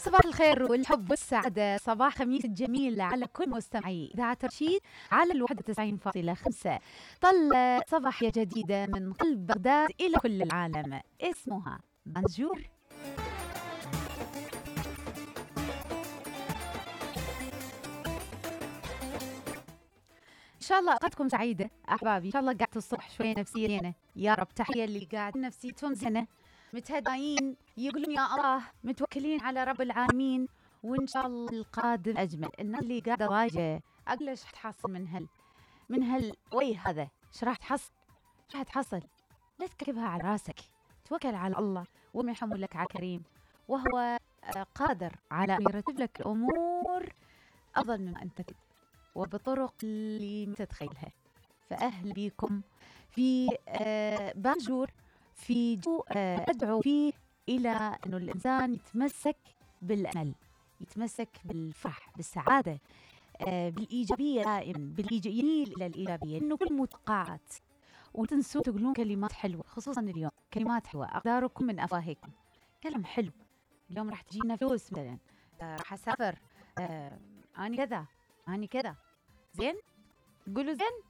صباح الخير والحب والسعادة، صباح خميس جميل على كل مستمعي إذاعة رشيد على 91.5. طل صباحية جديدة من قلب بغداد إلى كل العالم، اسمها بانجور. إن شاء الله أوقاتكم سعيدة أحبابي، إن شاء الله قعدتوا الصبح شوية نفسية زينة، يا رب. تحية اللي قاعد نفسيتهم زينة، متهداين، يقولون يا الله، متوكلين على رب العالمين، وإن شاء الله القادم أجمل. الناس اللي قاعدة ضايجة أقول ايش تحصل من هالوي هذا، ايش راح تحصل؟ ايش راح تحصل؟ لا تكبها على راسك، توكل على الله ومن حملك على كريم، وهو قادر على أن يرتب لك الأمور أفضل مما أنت تدري وبطرق اللي ما تتخيلها. فأهلا بكم في بانجور، في جو أدعو فيه إلى أنه الإنسان يتمسك بالأمل، يتمسك بالفرح، بالسعادة، بالإيجابية دائما، يميل إلى الإيجابية، إنه كل متوقعات، وتنسوا تقولون كلمات حلوة، خصوصا اليوم كلمات حلوة، أقداركم من أفواهكم، كلام حلو. اليوم راح تجينا فلوس مثلا، راح أسافر، أنا كذا، أنا كذا، زين، قولوا زين.